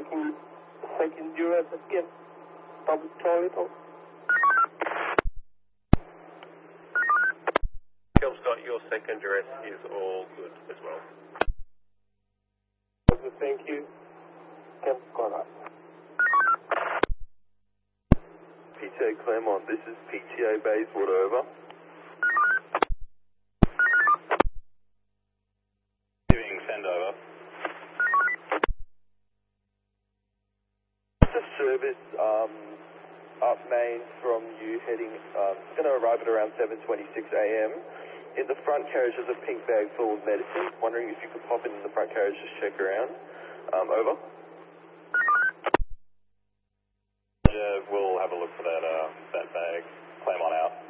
second duress again. Public toilet. Scott, your second duress is all good as well. Thank you. Can Scott. PTA Claremont, this is PTA Bayswater, over. Giving send over. The service up main from you heading, it's going to arrive at around 7:26 a.m. In the front carriage there's a pink bag full of medicine. Wondering if you could pop it in the front carriage, just check around. Over. Yeah, we'll have a look for that bag. Claremont out.